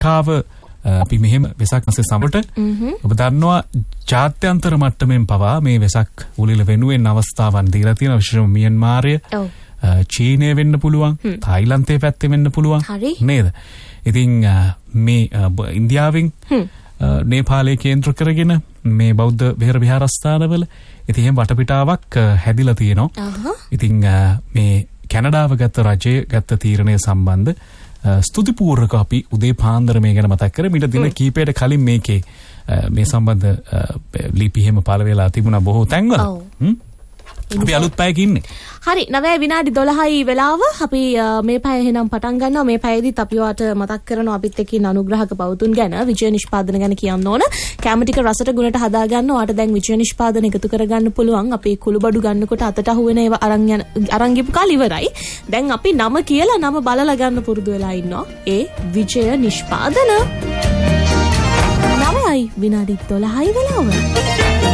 රටාව අපි මෙහෙම වෙසක් මාසේ සමට ඔබ දන්නවා ජාත්‍යන්තර මට්ටමින් පවා මේ වෙසක් උලිල වෙනුවෙන් අවස්ථාවන් දීලා තියෙනවා විශේෂයෙන්ම මියන්මාරය චීනය වෙන්න පුළුවන් තායිලන්තයේ පැත්තේ වෙන්න පුළුවන් නේද ඉතින් මේ ඉන්දියාවෙන් නේපාලයේ කේන්ද්‍ර කරගෙන මේ බෞද්ධ විහාර විහාරස්ථානවල ඉතින් එහෙම වටපිටාවක් හැදිලා තියෙනවා ඉතින් මේ කැනඩාව ගත්ත රජය ගත්ත තීරණය සම්බන්ධ ස්තුතිපූර්වක අපි උදේ පාන්දර මේ ගැන මතක් කරේ මිට දින කීපයකට කලින් මේකේ මේ සම්බන්ධ ලිපි හැම පළ වෙලා තිබුණා බොහෝ තැන්වල අපි අලුත් පැයක ඉන්නේ හරි 9 විනාඩි 12යි වෙලාව අපි මේ පැය එහෙනම් පටන් ගන්නවා මේ පැයේදීත් අපි ඔයාට මතක් කරනවා අපිත් එක්ක ඉන්න අනුග්‍රහක පවතුන් ගැන විජය නිෂ්පාදන ගැන කියන්න ඕන කැම ටික රසට ගුණට හදා ගන්න ඔයාට දැන් විජය නිෂ්පාදන එකතු කරගන්න පුළුවන් අපි කුළුබඩු ගන්නකොට අතට අහුවෙන ඒවා අරන් ගිපු කාල ඉවරයි දැන් අපි නම කියලා නම බලලා ගන්න පුරුදු වෙලා ඉන්නවා ඒ විජය නිෂ්පාදන 9යි විනාඩි 12යි වෙලාව